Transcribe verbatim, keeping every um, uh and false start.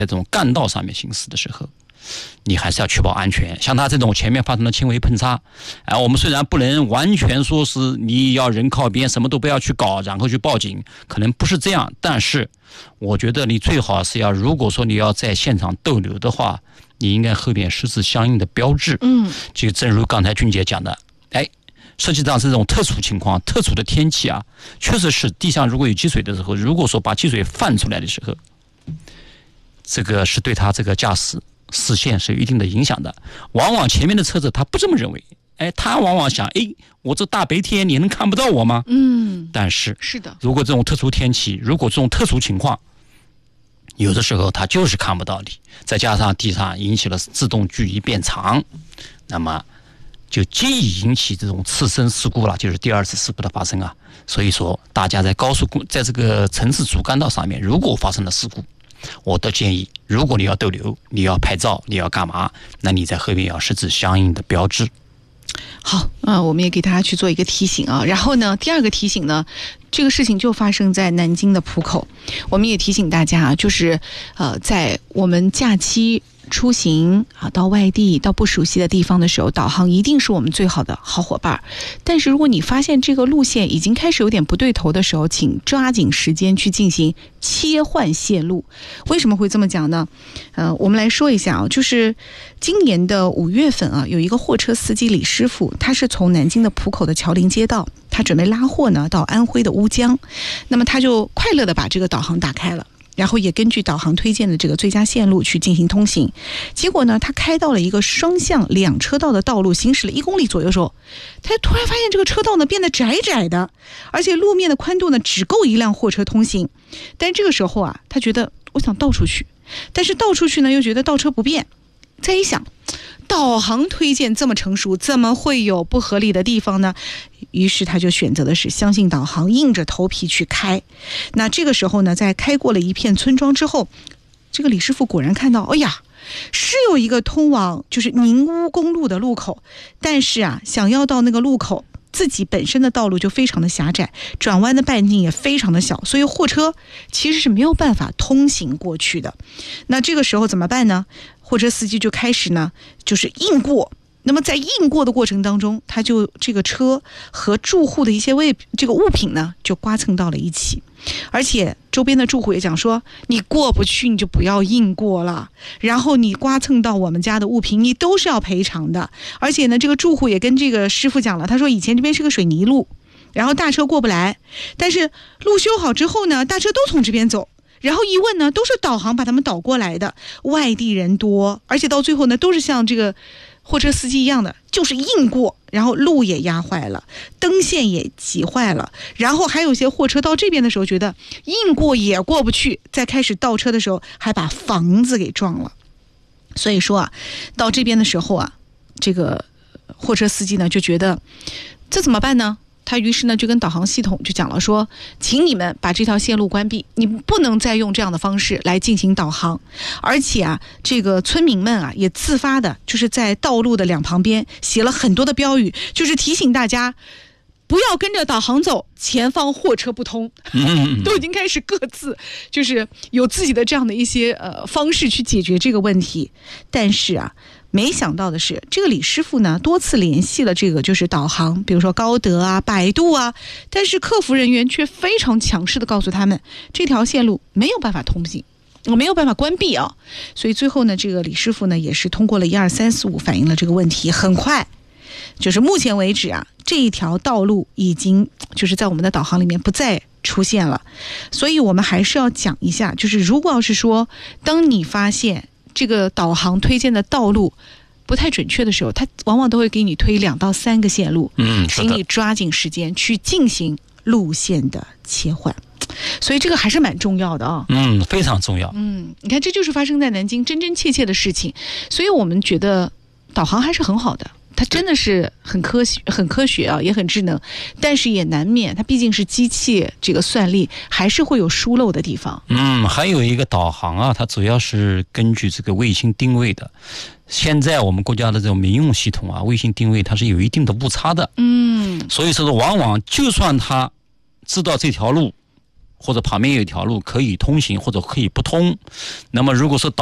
这种干道上面行驶的时候，你还是要确保安全。像他这种前面发生了轻微碰擦，啊，我们虽然不能完全说是你要人靠边，什么都不要去搞，然后去报警，可能不是这样。但是，我觉得你最好是要，如果说你要在现场逗留的话，你应该后边设置相应的标志。 嗯， 就正如刚才俊杰讲的，哎，实际上这种特殊情况、特殊的天气啊，确实是地上如果有积水的时候，如果说把积水泛出来的时候，这个是对他这个驾驶视线是有一定的影响的。往往前面的车子他不这么认为，哎，他往往想，哎，我这大白天你能看不到我吗？ 嗯， 但是是的， 如果这种特殊天气，如果这种特殊情况，有的时候他就是看不到你，再加上地上引起了制动距离变长，那么就极易引起这种次生事故了，就是第二次事故的发生啊。所以说，大家在高速公在这个城市主干道上面，如果发生了事故，我的建议，如果你要逗留，你要拍照，你要干嘛，那你在后面要设置相应的标志。 好，啊、呃，我们也给大家去做一个提醒啊。然后呢，第二个提醒呢，这个事情就发生在南京的浦口。我们也提醒大家啊，就是呃，在我们假期出行啊，到外地、到不熟悉的地方的时候，导航一定是我们最好的好伙伴。但是如果你发现这个路线已经开始有点不对头的时候，请抓紧时间去进行切换线路。为什么会这么讲呢？呃，我们来说一下啊，就是今年的五月份啊，有一个货车司机李师傅，他是从南京的浦口的桥林街道，他准备拉货呢到安徽的乌江，那么他就快乐的把这个导航打开了。然后也根据导航推荐的这个最佳线路去进行通行，结果呢，他开到了一个双向两车道的道路，行驶了一公里左右的时候，他突然发现这个车道呢变得窄窄的，而且路面的宽度呢只够一辆货车通行。但这个时候啊，他觉得我想倒出去，但是倒出去呢又觉得倒车不便。再一想，导航推荐这么成熟，怎么会有不合理的地方呢？于是他就选择的是相信导航，硬着头皮去开。那这个时候呢，在开过了一片村庄之后，这个李师傅果然看到，哎呀，是有一个通往就是宁乌公路的路口，但是啊，想要到那个路口，自己本身的道路就非常的狭窄，转弯的半径也非常的小，所以货车其实是没有办法通行过去的。那这个时候怎么办呢？货车司机就开始呢，就是硬过。那么在硬过的过程当中，他就这个车和住户的一些位这个物品呢，就刮蹭到了一起。而且周边的住户也讲说，你过不去你就不要硬过了，然后你刮蹭到我们家的物品，你都是要赔偿的。而且呢，这个住户也跟这个师傅讲了，他说以前这边是个水泥路，然后大车过不来，但是路修好之后呢，大车都从这边走。然后一问呢，都是导航把他们导过来的，外地人多，而且到最后呢，都是像这个货车司机一样的，就是硬过，然后路也压坏了，灯线也挤坏了，然后还有些货车到这边的时候觉得硬过也过不去，再开始倒车的时候还把房子给撞了。所以说啊，到这边的时候啊，这个货车司机呢就觉得这怎么办呢？他于是呢就跟导航系统就讲了说，请你们把这条线路关闭，你不能再用这样的方式来进行导航。而且啊，这个村民们啊也自发的就是在道路的两旁边写了很多的标语，就是提醒大家不要跟着导航走，前方货车不通。都已经开始各自就是有自己的这样的一些呃方式去解决这个问题。但是啊，没想到的是，这个李师傅呢多次联系了这个就是导航，比如说高德啊、百度啊，但是客服人员却非常强势的告诉他们，这条线路没有办法通行，我没有办法关闭啊。所以最后呢，这个李师傅呢也是通过了一二三四五反映了这个问题，很快，就是目前为止啊，这一条道路已经就是在我们的导航里面不再出现了。所以我们还是要讲一下，就是如果要是说，当你发现这个导航推荐的道路不太准确的时候，它往往都会给你推两到三个线路， 嗯， 请你抓紧时间去进行路线的切换。所以这个还是蛮重要的啊， 嗯，非常重要。 嗯，你看，这就是发生在南京真真切切的事情，所以我们觉得导航还是很好的。它真的是很科学、很科学啊，也很智能，但是也难免，它毕竟是机器，这个算力还是会有疏漏的地方。 嗯，还有一个导航啊，它主要是根据这个卫星定位的。现在我们国家的这种民用系统啊，卫星定位它是有一定的误差的。 嗯， 所以说往往就算它知道这条路或者旁边有一条路可以通行或者可以不通。那么如果说